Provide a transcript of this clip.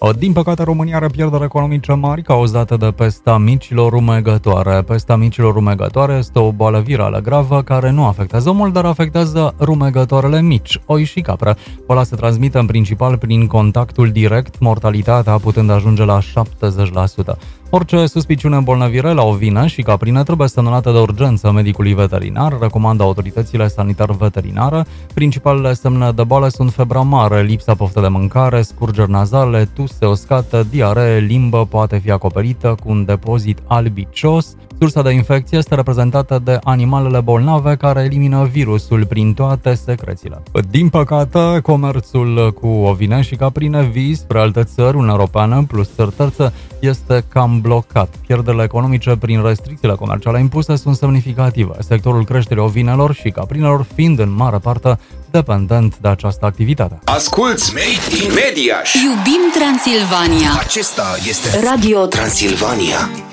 Din păcate, România are pierderi economice mari cauzate de pesta micilor rumegătoare. Pesta micilor rumegătoare este o boală virală gravă care nu afectează omul, dar afectează rumegătoarele mici, oi și capre. Boala se transmite în principal prin contactul direct, mortalitatea putând ajunge la 70%. Orice suspiciune îmbolnăvire la ovină și caprină trebuie semnalată de urgență medicului veterinar, recomandă autoritățile sanitar-veterinare. Principalele semne de boală sunt febra mare, lipsa poftă de mâncare, scurgeri nazale, tuse uscată, diaree, limbă poate fi acoperită cu un depozit albicios. Sursa de infecție este reprezentată de animalele bolnave care elimină virusul prin toate secrețiile. Din păcate, comerțul cu ovine și caprine vii spre alte țări, Uniunea Europeană plus țări terțe, este cam blocat. Pierderile economice prin restricțiile comerciale impuse sunt semnificative, sectorul creșterii ovinelor și caprinelor fiind în mare parte dependent de această activitate. Asculți Made in Mediaș! Iubim Transilvania! Acesta este Radio Transilvania.